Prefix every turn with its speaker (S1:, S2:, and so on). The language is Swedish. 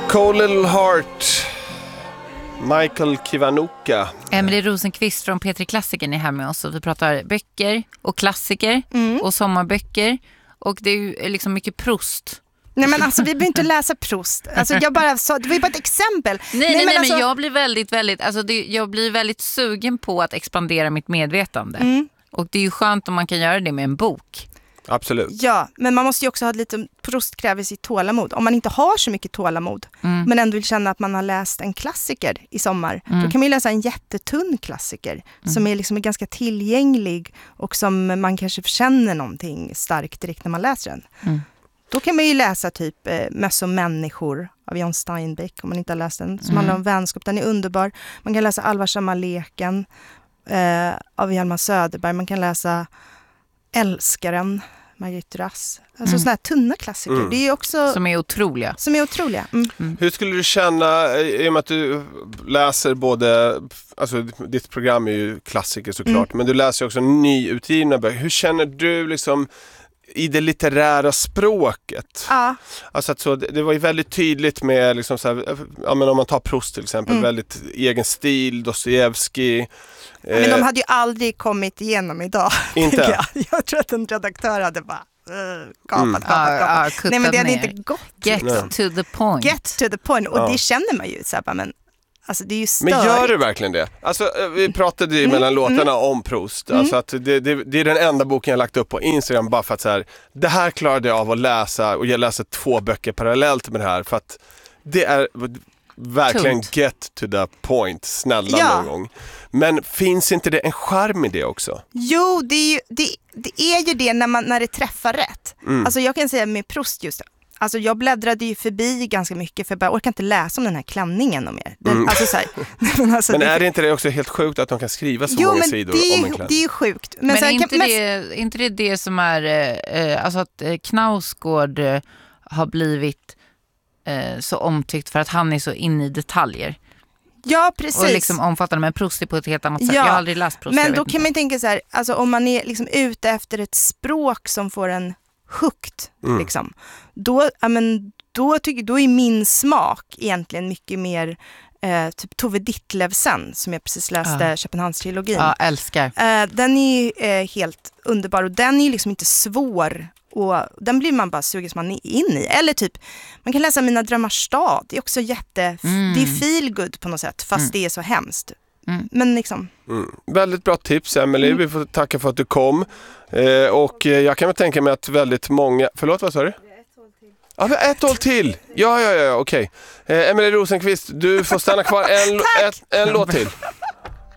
S1: Cold Little Heart, Michael Kiwanuka.
S2: Emelie Rosenqvist från P3 Klassiker är här med oss och vi pratar böcker och klassiker och sommarböcker och det är ju liksom mycket Proust.
S3: Nej men alltså vi behöver inte läsa Proust. Alltså jag bara sa, det var ju bara ett exempel.
S2: Nej,
S3: alltså...
S2: men jag blir väldigt jag blir väldigt sugen på att expandera mitt medvetande. Och det är ju skönt om man kan göra det med en bok.
S1: Absolut.
S3: Ja, men man måste ju också ha lite, Proust kräver sitt tålamod. Om man inte har så mycket tålamod men ändå vill känna att man har läst en klassiker i sommar, då kan man ju läsa en jättetunn klassiker som är liksom ganska tillgänglig och som man kanske känner någonting starkt direkt när man läser den. Då kan man ju läsa typ Möss och människor av John Steinbeck om man inte har läst den, som handlar om vänskap. Den är underbar. Man kan läsa Allvarsamma leken av Hjalmar Söderberg. Man kan läsa Älskaren, Margit Rass. Alltså såna här tunna klassiker. Det är också
S2: som är otroliga.
S1: Hur skulle du känna i och med att du läser både, alltså ditt program är ju klassiker såklart, men du läser ju också nyutgivna böcker. Hur känner du liksom i det litterära språket?
S3: Ja.
S1: Alltså att så, det var ju väldigt tydligt med liksom så här, ja, men om man tar Proust till exempel, väldigt egen stil, Dostojevskij.
S3: Men de hade ju aldrig kommit igenom idag.
S1: Inte?
S3: Jag tror att en redaktör hade bara kapat. Nej men det hade inte gått.
S2: Get to the point.
S3: Get to the point. Och det känner man ju så här, men alltså det är ju störigt.
S1: Men gör du verkligen det? Alltså vi pratade ju mellan låtarna om Proust. Alltså att det är den enda boken jag lagt upp på Instagram bara för att så här, det här klarade jag av att läsa och jag läser 2 böcker parallellt med det här för att det är verkligen get to the point, snälla någon gång. Men finns inte det en charm i det också?
S3: Jo, det är ju det när det träffar rätt. Alltså jag kan säga med Proust just, alltså jag bläddrade ju förbi ganska mycket för jag orkar inte läsa om den här klänningen om er. Alltså så här,
S1: men är det inte det också helt sjukt att de kan skriva så många sidor om en klänning?
S3: Det är ju sjukt.
S2: Men inte det som är alltså att Knausgård har blivit så omtyckt för att han är så inne i detaljer.
S3: Ja, precis.
S2: Och liksom omfattande, men Proust är på ett helt annat sätt. Jag har aldrig läst Proust.
S3: Men då kan man tänka så här, alltså om man är liksom ute efter ett språk som får en hukt, liksom, då är min smak egentligen mycket mer typ Tove Ditlevsen som jag precis läste Köpenhamnstrilogin.
S2: Ja, älskar.
S3: Den är helt underbar och den är ju liksom inte svår och den blir man bara sugen som man är in i. Eller typ, man kan läsa Mina drömmars stad. Det är också det är feel good på något sätt, fast det är så hemskt. Men liksom.
S1: Väldigt bra tips, Emelie. Vi får tacka för att du kom. Och jag kan väl tänka mig att väldigt många... Förlåt, vad sa du? Ja, vi har 1 år till. Ja, okej. Emelie Rosenqvist, du får stanna kvar en låt till.